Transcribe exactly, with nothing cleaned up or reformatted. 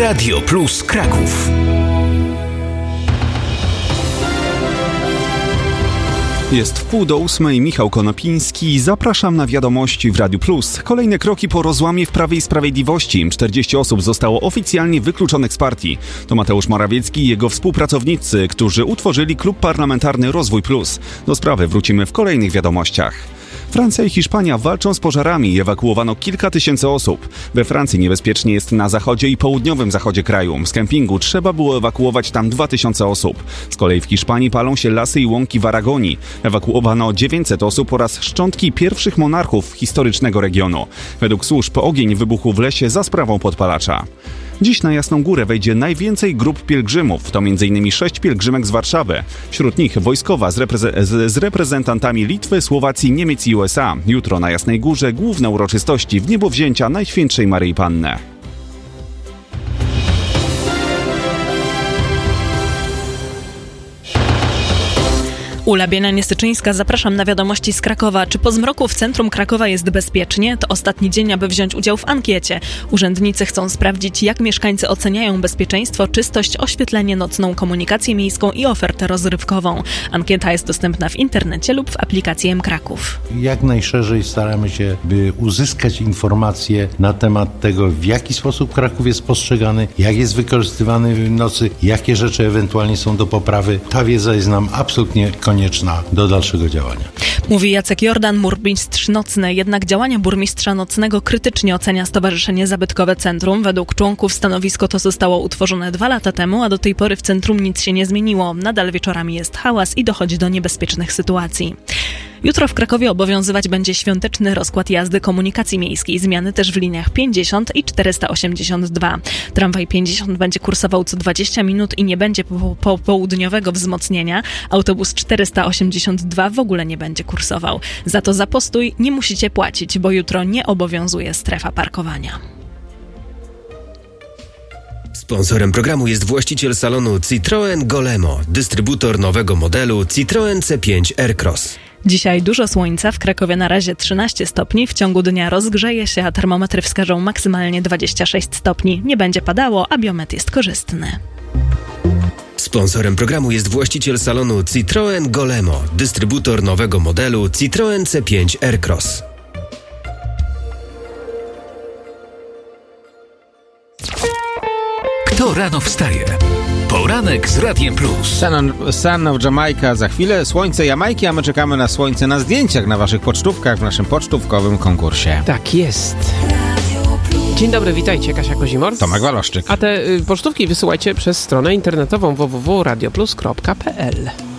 Radio Plus Kraków. Jest wpół do ósmej, Michał Konopiński. Zapraszam na wiadomości w Radiu Plus. Kolejne kroki po rozłamie w Prawie i Sprawiedliwości. czterdzieści osób zostało oficjalnie wykluczonych z partii. To Mateusz Morawiecki i jego współpracownicy, którzy utworzyli Klub Parlamentarny Rozwój Plus. Do sprawy wrócimy w kolejnych wiadomościach. Francja i Hiszpania walczą z pożarami i ewakuowano kilka tysięcy osób. We Francji niebezpiecznie jest na zachodzie i południowym zachodzie kraju. Z kempingu trzeba było ewakuować tam dwa tysiące osób. Z kolei w Hiszpanii palą się lasy i łąki w Aragonii. Ewakuowano dziewięćset osób oraz szczątki pierwszych monarchów historycznego regionu. Według służb ogień wybuchł w lesie za sprawą podpalacza. Dziś na Jasną Górę wejdzie najwięcej grup pielgrzymów, to m in sześć pielgrzymek z Warszawy. Wśród nich wojskowa z, repreze- z, z reprezentantami Litwy, Słowacji, Niemiec i U S A. Jutro na Jasnej Górze główne uroczystości w niebowzięcia Najświętszej Maryi Panny. Ula Bienianie-Syczyńska, zapraszam na wiadomości z Krakowa. Czy po zmroku w centrum Krakowa jest bezpiecznie? To ostatni dzień, aby wziąć udział w ankiecie. Urzędnicy chcą sprawdzić, jak mieszkańcy oceniają bezpieczeństwo, czystość, oświetlenie, nocną komunikację miejską i ofertę rozrywkową. Ankieta jest dostępna w internecie lub w aplikacji M-Kraków. Jak najszerzej staramy się, by uzyskać informacje na temat tego, w jaki sposób Kraków jest postrzegany, jak jest wykorzystywany w nocy, jakie rzeczy ewentualnie są do poprawy. Ta wiedza jest nam absolutnie konieczna do dalszego działania. Mówi Jacek Jordan, burmistrz nocny. Jednak działania burmistrza nocnego krytycznie ocenia Stowarzyszenie Zabytkowe Centrum. Według członków stanowisko to zostało utworzone dwa lata temu, a do tej pory w centrum nic się nie zmieniło. Nadal wieczorami jest hałas i dochodzi do niebezpiecznych sytuacji. Jutro w Krakowie obowiązywać będzie świąteczny rozkład jazdy komunikacji miejskiej. Zmiany też w liniach pięćdziesiąt i czterysta osiemdziesiąt dwa. Tramwaj pięćdziesiąt będzie kursował co dwadzieścia minut i nie będzie po, po południowego wzmocnienia. Autobus czterysta osiemdziesiąt dwa w ogóle nie będzie kursował. Za to za postój nie musicie płacić, bo jutro nie obowiązuje strefa parkowania. Sponsorem programu jest właściciel salonu Citroën Golemo, dystrybutor nowego modelu Citroën C pięć Aircross. Dzisiaj dużo słońca, w Krakowie na razie trzynaście stopni, w ciągu dnia rozgrzeje się, a termometry wskażą maksymalnie dwadzieścia sześć stopni. Nie będzie padało, a biometr jest korzystny. Sponsorem programu jest właściciel salonu Citroën Golemo, dystrybutor nowego modelu Citroën C pięć Aircross. Kto rano wstaje? Poranek z Radiem Plus. Sun, sun of Jamaica za chwilę, słońce Jamajki, a my czekamy na słońce na zdjęciach na waszych pocztówkach w naszym pocztówkowym konkursie. Tak jest. Dzień dobry, witajcie, Kasia Kozimor. Tomek Waloszczyk. A te y, pocztówki wysyłajcie przez stronę internetową w w w kropka radio plus kropka p l.